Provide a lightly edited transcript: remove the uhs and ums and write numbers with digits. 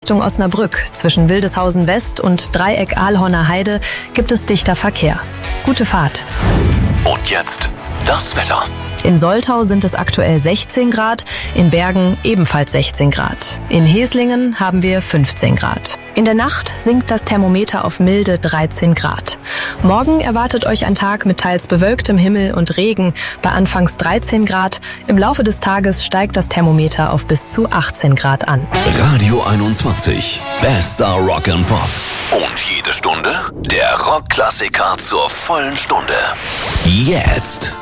Richtung Osnabrück. Zwischen Wildeshausen West und Dreieck Aalhorner Heide gibt es dichter Verkehr. Gute Fahrt. Und jetzt das Wetter. In Soltau sind es aktuell 16 Grad, in Bergen ebenfalls 16 Grad. In Heslingen haben wir 15 Grad. In der Nacht sinkt das Thermometer auf milde 13 Grad. Morgen erwartet euch ein Tag mit teils bewölktem Himmel und Regen bei anfangs 13 Grad. Im Laufe des Tages steigt das Thermometer auf bis zu 18 Grad an. Radio 21. Bester Rock and Pop. Und jede Stunde der Rockklassiker zur vollen Stunde. Jetzt.